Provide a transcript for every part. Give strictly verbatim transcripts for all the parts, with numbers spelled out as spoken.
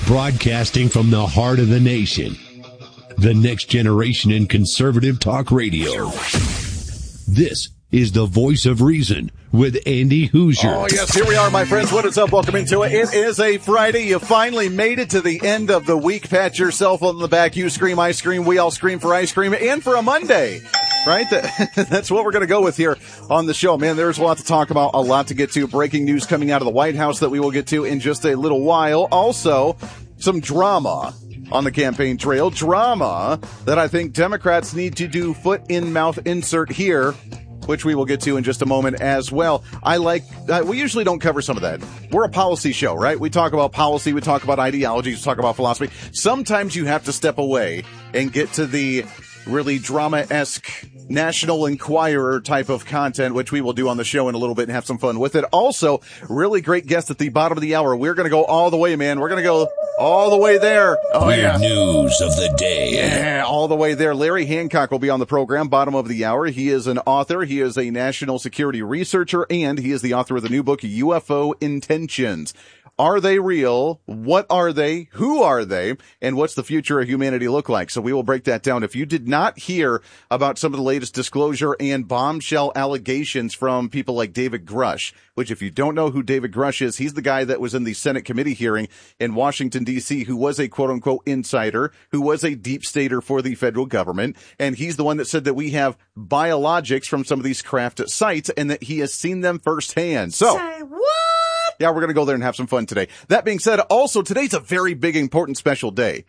Broadcasting from the heart of the nation, the next generation in conservative talk radio. This is the Voice of Reason with Andy Hoosier. Oh, yes, here we are, my friends. What is up? Welcome into it. It is a Friday. You finally made it to the end of the week. Pat yourself on the back. You scream, I scream, we all scream for ice cream, and for a Monday, right? That's what we're going to go with here on the show. Man, there's a lot to talk about, a lot to get to. Breaking news coming out of the White House that we will get to in just a little while. Also, some drama on the campaign trail. Drama that I think Democrats need to do foot in mouth insert here, which we will get to in just a moment as well. I like, uh, we usually don't cover some of that. We're a policy show, right? We talk about policy, we talk about ideologies, we talk about philosophy. Sometimes you have to step away and get to the really drama-esque National Enquirer type of content, which we will do on the show in a little bit and have some fun with it. Also, really great guest at the bottom of the hour. We're going to go all the way, man. We're going to go all the way there. Oh, Weird yeah. news of the day. Yeah, all the way there. Larry Hancock will be on the program, bottom of the hour. He is an author. He is a national security researcher, and he is the author of the new book, U F O Intentions. Are they real? What are they? Who are they? And what's the future of humanity look like? So we will break that down. If you did not hear about some of the latest disclosure and bombshell allegations from people like David Grush, which if you don't know who David Grush is, he's the guy that was in the Senate committee hearing in Washington, D C, who was a quote-unquote insider, who was a deep stater for the federal government. And he's the one that said that we have biologics from some of these craft sites and that he has seen them firsthand. So, Say what? Yeah, we're going to go there and have some fun today. That being said, also today's a very big, important, special day.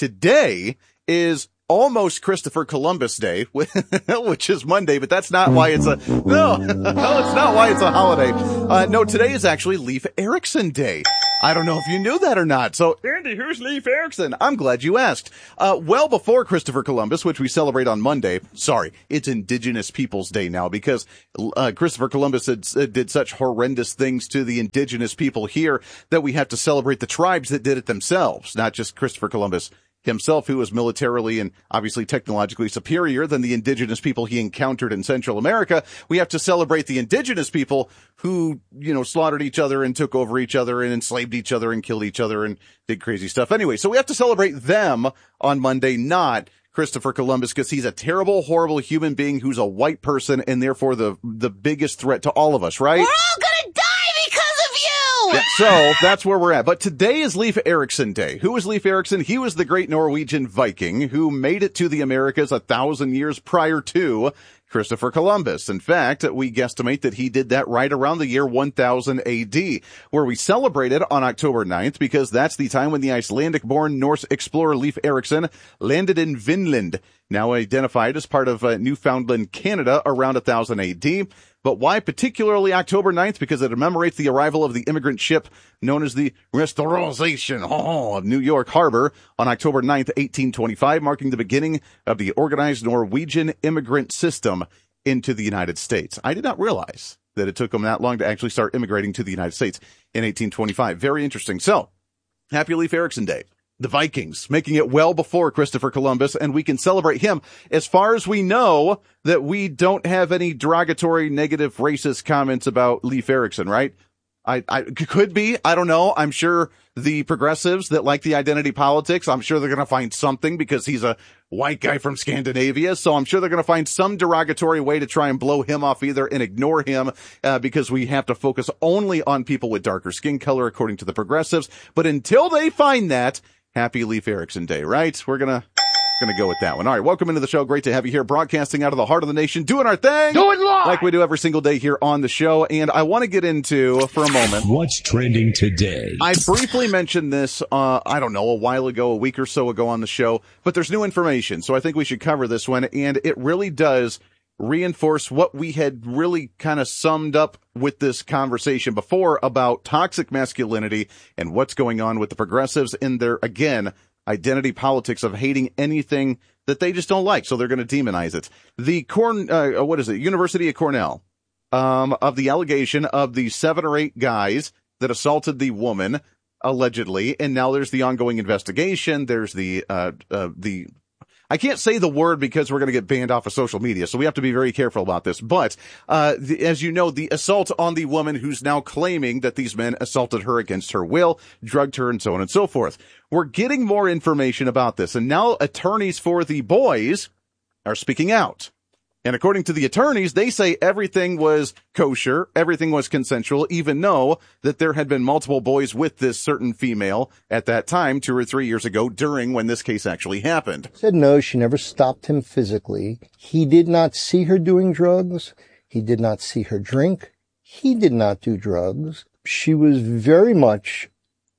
Today is almost Christopher Columbus Day, which is Monday, but that's not why it's a, no, no, it's not why it's a holiday. Uh, no, today is actually Leif Erikson Day. I don't know if you knew that or not. So, Andy, who's Leif Erikson? I'm glad you asked. Uh, well before Christopher Columbus, which we celebrate on Monday. Sorry, it's Indigenous Peoples Day now because uh, Christopher Columbus had, uh, did such horrendous things to the indigenous people here that we have to celebrate the tribes that did it themselves, not just Christopher Columbus himself, who was militarily and obviously technologically superior than the indigenous people he encountered in Central America. We have to celebrate the indigenous people who, you know, slaughtered each other and took over each other and enslaved each other and killed each other and did crazy stuff. Anyway, so we have to celebrate them on Monday, not Christopher Columbus, because he's a terrible, horrible human being who's a white person and therefore the the biggest threat to all of us, right? We're all gonna die because of you! Yeah, so that's where we're at. But today is Leif Erikson Day. Who is Leif Erikson? He was the great Norwegian Viking who made it to the Americas a thousand years prior to Christopher Columbus. In fact, we guesstimate that he did that right around the year one thousand A D, where we celebrated on October ninth because that's the time when the Icelandic-born Norse explorer Leif Erikson landed in Vinland, now identified as part of uh, Newfoundland, Canada, around one thousand A D. But why particularly October ninth? Because it commemorates the arrival of the immigrant ship known as the Restoration oh, of New York Harbor on October ninth, eighteen twenty-five, marking the beginning of the organized Norwegian immigrant system into the United States. I did not realize that it took them that long to actually start immigrating to the United States in eighteen twenty-five. Very interesting. So, happy Leif Erikson Day. The Vikings, making it well before Christopher Columbus, and we can celebrate him. As far as we know, that we don't have any derogatory, negative, racist comments about Leif Erikson, right? I, I could be. I don't know. I'm sure the progressives that like the identity politics, I'm sure they're going to find something because he's a white guy from Scandinavia. So I'm sure they're going to find some derogatory way to try and blow him off either and ignore him, uh, because we have to focus only on people with darker skin color, according to the progressives. But until they find that, happy Leif Erikson Day, right? We're gonna gonna go with that one. All right, welcome into the show. Great to have you here, broadcasting out of the heart of the nation, doing our thing, doing live like we do every single day here on the show. And I want to get into for a moment what's trending today. I briefly mentioned this, uh, I don't know, a while ago, a week or so ago on the show, but there's new information, so I think we should cover this one. And it really does reinforce what we had really kind of summed up with this conversation before about toxic masculinity and what's going on with the progressives in their, again, identity politics of hating anything that they just don't like. So they're going to demonize it. The Corn, uh, what is it? University of Cornell, um, of the allegation of the seven or eight guys that assaulted the woman allegedly. And now there's the ongoing investigation. There's the, uh, uh, the, I can't say the word because we're going to get banned off of social media, so we have to be very careful about this. But, uh, the, as you know, the assault on the woman who's now claiming that these men assaulted her against her will, drugged her, and so on and so forth. We're getting more information about this, and now attorneys for the boys are speaking out. And according to the attorneys, they say everything was kosher, everything was consensual, even though that there had been multiple boys with this certain female at that time, two or three years ago, during when this case actually happened. Said no, she never stopped him physically. He did not see her doing drugs. He did not see her drink. He did not do drugs. She was very much,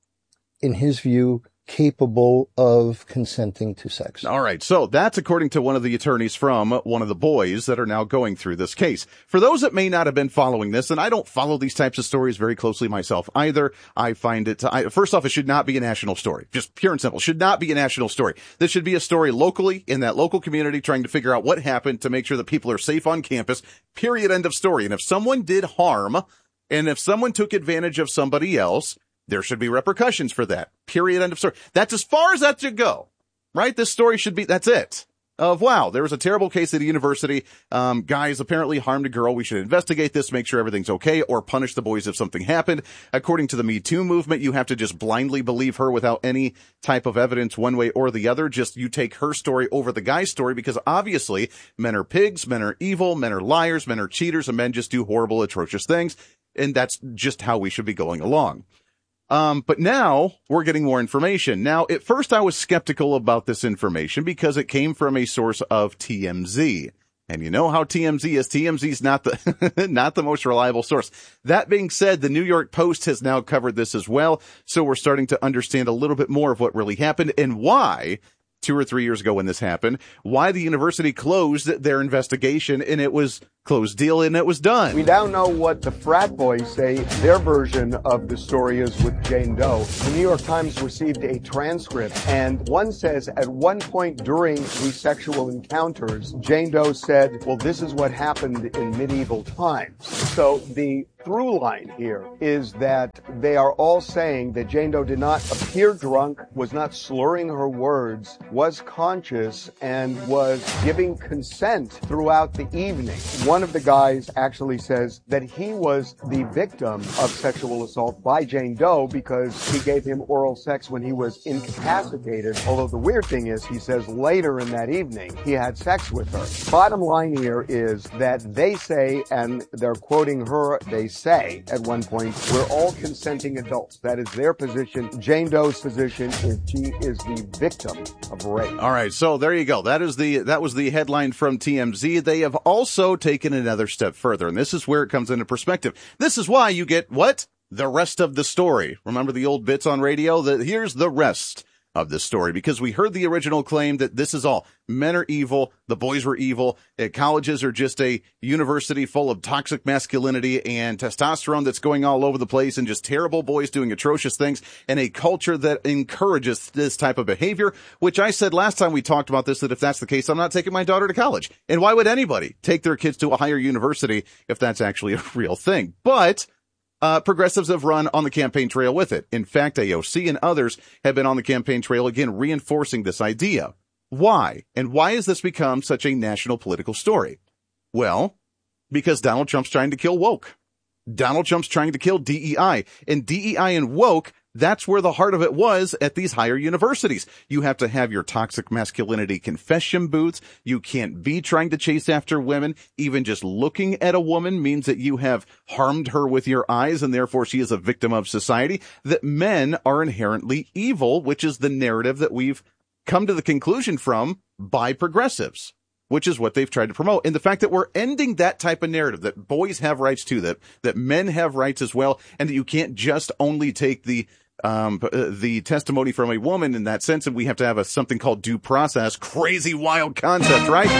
in his view, capable of consenting to sex. All right. So that's according to one of the attorneys from one of the boys that are now going through this case. For those that may not have been following this, and I don't follow these types of stories very closely myself either, I find it, I, first off, it should not be a national story. Just pure and simple. Should not be a national story. This should be a story locally in that local community trying to figure out what happened to make sure that people are safe on campus. Period. End of story. And if someone did harm, and if someone took advantage of somebody else, there should be repercussions for that. Period. End of story. That's as far as that should go, right? This story should be, that's it. Of, wow, there was a terrible case at a university. Um, guys apparently harmed a girl. We should investigate this, make sure everything's okay, or punish the boys if something happened. According to the Me Too movement, you have to just blindly believe her without any type of evidence one way or the other. Just you take her story over the guy's story, because obviously men are pigs, men are evil, men are liars, men are cheaters, and men just do horrible, atrocious things. And that's just how we should be going along. Um, but now we're getting more information. Now, at first I was skeptical about this information because it came from a source of T M Z. And you know how T M Z is. T M Z is not the, not the most reliable source. That being said, the New York Post has now covered this as well. So we're starting to understand a little bit more of what really happened and why, two or three years ago when this happened, why the university closed their investigation, and it was closed deal and it was done. We now know what the frat boys say their version of the story is with Jane Doe. The New York Times received a transcript, and one says at one point during these sexual encounters, Jane Doe said, well, this is what happened in medieval times. So the through line here is that they are all saying that Jane Doe did not appear drunk, was not slurring her words, was conscious, and was giving consent throughout the evening. One of the guys actually says that he was the victim of sexual assault by Jane Doe because he gave him oral sex when he was incapacitated. Although the weird thing is, he says later in that evening, he had sex with her. Bottom line here is that they say, and they're quoting her, they say at one point, we're all consenting adults. That is their position. Jane Doe's position is she is the victim of rape. All right. So there you go. That is the, that was the headline from T M Z. They have also taken another step further, and this is where it comes into perspective. This is why you get what? The rest of the story. Remember the old bits on radio? The, here's the rest of the story, because we heard the original claim that this is all men are evil, the boys were evil, uh, colleges are just a university full of toxic masculinity and testosterone that's going all over the place, and just terrible boys doing atrocious things, and a culture that encourages this type of behavior, which I said last time we talked about this, that if that's the case, I'm not taking my daughter to college. And why would anybody take their kids to a higher university if that's actually a real thing? But Uh, progressives have run on the campaign trail with it. In fact, A O C and others have been on the campaign trail again, reinforcing this idea. Why? And why has this become such a national political story? Well, because Donald Trump's trying to kill woke. Donald Trump's trying to kill D E I. And D E I and woke, that's where the heart of it was at these higher universities. You have to have your toxic masculinity confession booths. You can't be trying to chase after women. Even just looking at a woman means that you have harmed her with your eyes, and therefore she is a victim of society. That men are inherently evil, which is the narrative that we've come to the conclusion from by progressives, which is what they've tried to promote. And the fact that we're ending that type of narrative, that boys have rights too, that, that men have rights as well, and that you can't just only take the um uh, the testimony from a woman in that sense, and we have to have a something called due process. Crazy, wild concept, right?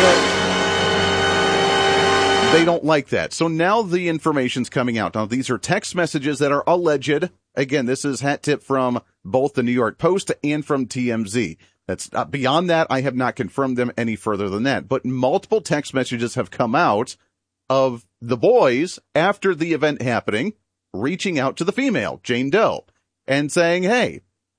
But they don't like that. So now the information's coming out. Now, these are text messages that are alleged. Again, this is hat tip from both the New York Post and from T M Z. That's uh, beyond that. I have not confirmed them any further than that. But multiple text messages have come out of the boys after the event happening, reaching out to the female, Jane Doe, and saying, hey,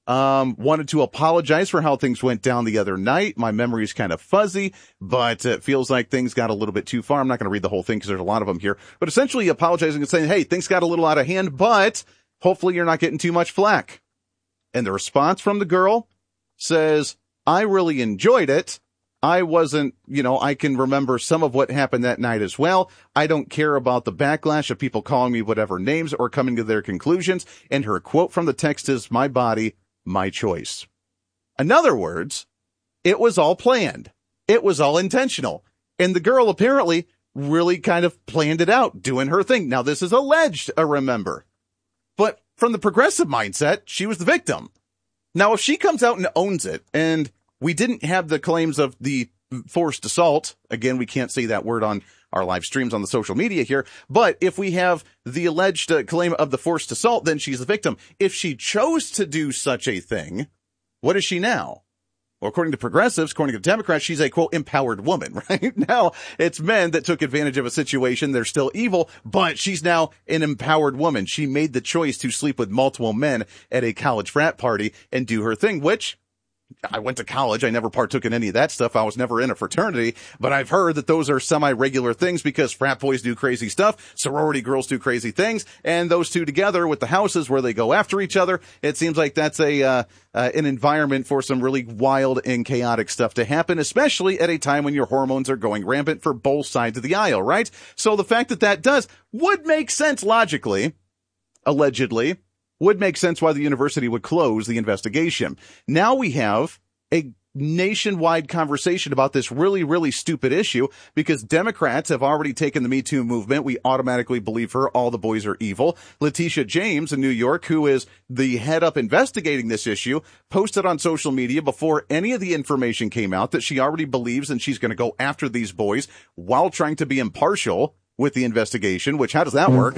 Um, wanted to apologize for how things went down the other night. My memory is kind of fuzzy, but it feels like things got a little bit too far. I'm not going to read the whole thing because there's a lot of them here, but essentially apologizing and saying, hey, things got a little out of hand, but hopefully you're not getting too much flack. And the response from the girl says, I really enjoyed it. I wasn't, you know, I can remember some of what happened that night as well. I don't care about the backlash of people calling me whatever names or coming to their conclusions. And her quote from the text is, my body, my choice. In other words, it was all planned. It was all intentional. And the girl apparently really kind of planned it out, doing her thing. Now, this is alleged, I remember. But from the progressive mindset, she was the victim. Now, if she comes out and owns it, and we didn't have the claims of the forced assault, again, we can't say that word on our live streams on the social media here, but if we have the alleged uh, claim of the forced assault, then she's the victim. If she chose to do such a thing, what is she now? Well, according to progressives, according to Democrats, she's a, quote, empowered woman, right? Now, it's men that took advantage of a situation. They're still evil, but she's now an empowered woman. She made the choice to sleep with multiple men at a college frat party and do her thing, which I went to college. I never partook in any of that stuff. I was never in a fraternity, but I've heard that those are semi-regular things because frat boys do crazy stuff, sorority girls do crazy things, and those two together with the houses where they go after each other, it seems like that's a uh, uh an environment for some really wild and chaotic stuff to happen, especially at a time when your hormones are going rampant for both sides of the aisle, right? So the fact that that does would make sense logically, allegedly, would make sense why the university would close the investigation. Now we have a nationwide conversation about this really, really stupid issue because Democrats have already taken the Me Too movement. We automatically believe her. All the boys are evil. Letitia James in New York, who is the head up investigating this issue, posted on social media before any of the information came out that she already believes and she's going to go after these boys while trying to be impartial with the investigation, which how does that work?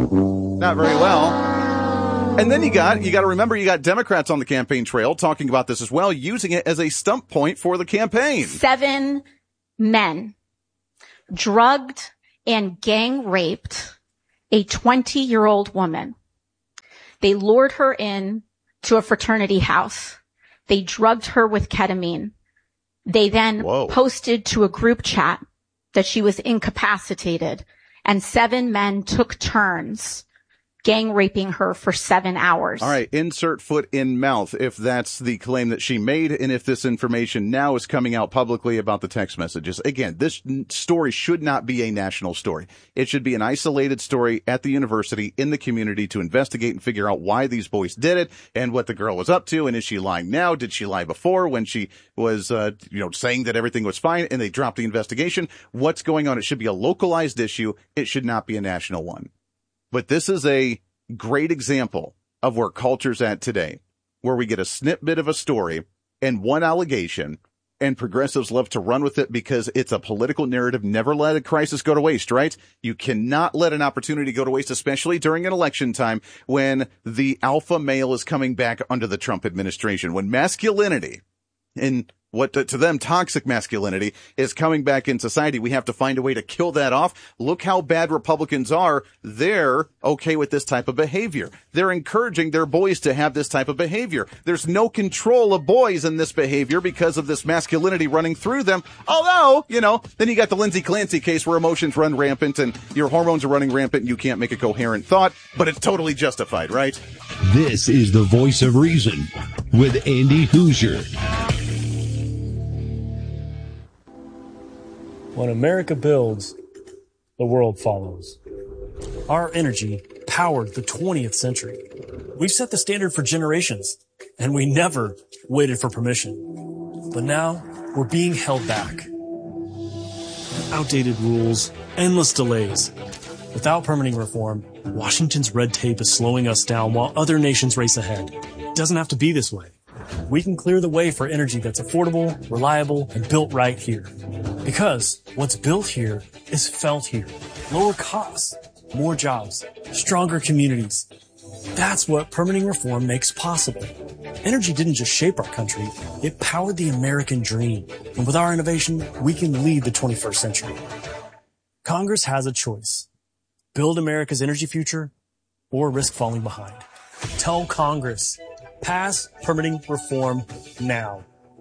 Not very well. And then you got, you got to remember, you got Democrats on the campaign trail talking about this as well, using it as a stump point for the campaign. Seven men drugged and gang raped a twenty year old woman. They lured her in to a fraternity house. They drugged her with ketamine. They then Whoa. posted to a group chat that she was incapacitated, and seven men took turns gang raping her for seven hours. All right, insert foot in mouth if that's the claim that she made and if this information now is coming out publicly about the text messages. Again, this story should not be a national story. It should be an isolated story at the university, in the community, to investigate and figure out why these boys did it and what the girl was up to, and is she lying now? Did she lie before when she was, uh, you know, saying that everything was fine and they dropped the investigation? What's going on? It should be a localized issue. It should not be a national one. But this is a great example of where culture's at today, where we get a snippet of a story and one allegation, and progressives love to run with it because it's a political narrative. Never let a crisis go to waste, right? You cannot let an opportunity go to waste, especially during an election time when the alpha male is coming back under the Trump administration, when masculinity and what to, to them toxic masculinity is coming back in society. We have to find a way to kill that off. Look how bad Republicans are. They're okay with this type of behavior. They're encouraging their boys to have this type of behavior. There's no control of boys in this behavior because of this masculinity running through them. Although, you know, then you got the Lindsay Clancy case where emotions run rampant and your hormones are running rampant and you can't make a coherent thought, but it's totally justified, right? This is the Voice of Reason with Andy Hoosier. When America builds, the world follows. Our energy powered the twentieth century. We've set the standard for generations, and we never waited for permission. But now, we're being held back. Outdated rules, endless delays. Without permitting reform, Washington's red tape is slowing us down while other nations race ahead. It doesn't have to be this way. We can clear the way for energy that's affordable, reliable, and built right here. Because what's built here is felt here. Lower costs, more jobs, stronger communities. That's what permitting reform makes possible. Energy didn't just shape our country, it powered the American dream. And with our innovation, we can lead the twenty-first century. Congress has a choice. Build America's energy future or risk falling behind. Tell Congress. Pass permitting reform now.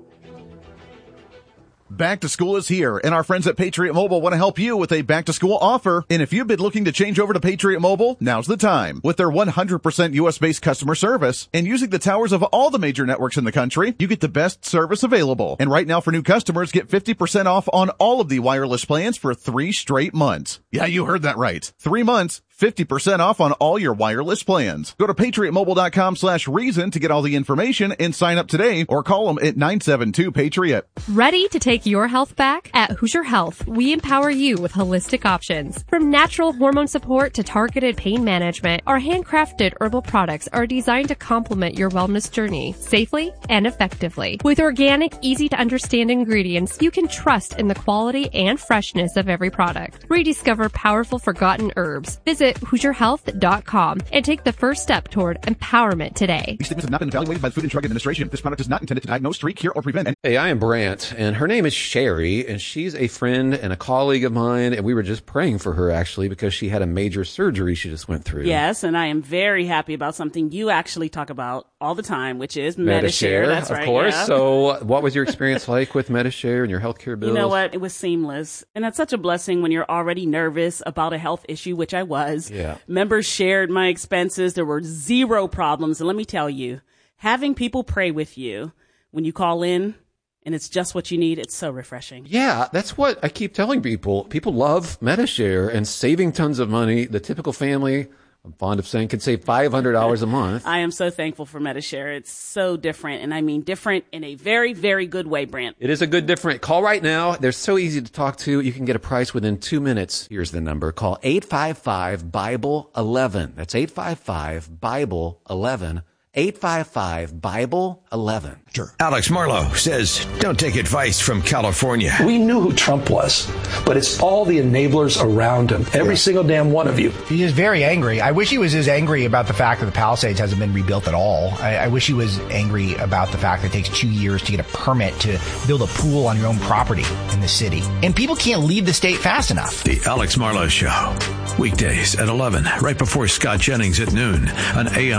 Back to school is here, and our friends at Patriot Mobile want to help you with a back-to-school offer. And if you've been looking to change over to Patriot Mobile, now's the time. With their one hundred percent U S-based customer service and using the towers of all the major networks in the country, you get the best service available. And right now for new customers, get fifty percent off on all of the wireless plans for three straight months. Yeah, you heard that right. Three months. fifty percent off on all your wireless plans. Go to patriotmobile.com slash reason to get all the information and sign up today or call them at nine seven two Patriot. Ready to take your health back? At Hoosier Health, we empower you with holistic options. From natural hormone support to targeted pain management, our handcrafted herbal products are designed to complement your wellness journey safely and effectively. With organic, easy to understand ingredients, you can trust in the quality and freshness of every product. Rediscover powerful forgotten herbs. Visit Hoosier Health dot com and take the first step toward empowerment today. These statements have not been evaluated by the Food and Drug Administration. This product is not intended to diagnose, treat, cure, or prevent any. Hey, I am Brant, and her name is Sherry, and she's a friend and a colleague of mine, and we were just praying for her, actually, because she had a major surgery she just went through. Yes, and I am very happy about something you actually talk about all the time, which is Medi-Share. That's of right, course. yeah. So what was your experience like with Medi-Share and your healthcare bills? You know what? It was seamless. And that's such a blessing when you're already nervous about a health issue, which I was. Yeah. Members shared my expenses. There were zero problems. And let me tell you, having people pray with you when you call in and it's just what you need, it's so refreshing. Yeah, that's what I keep telling people. People love Medi-Share and saving tons of money. The typical family, I'm fond of saying, can save five hundred dollars a month. I am so thankful for Medi-Share. It's so different, and I mean different in a very, very good way, Brant. It is a good different. Call right now. They're so easy to talk to. You can get a price within two minutes. Here's the number. Call eight five five, Bible eleven. That's eight five five, Bible eleven. eight five five, Bible eleven. Sure. Alex Marlowe says, don't take advice from California. We knew who Trump was, but it's all the enablers around him. Every yeah. single damn one of you. He is very angry. I wish he was as angry about the fact that the Palisades hasn't been rebuilt at all. I, I wish he was angry about the fact that it takes two years to get a permit to build a pool on your own property in the city. And people can't leave the state fast enough. The Alex Marlowe Show. Weekdays at eleven, right before Scott Jennings at noon on A M.